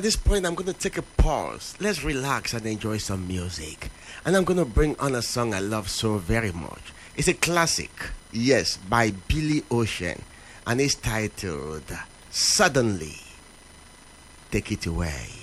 at this point, I'm going to take a pause. Let's relax and enjoy some music. And I'm going to bring on a song I love so very much. It's a classic, yes, by Billy Ocean. And it's titled Suddenly. Take it away.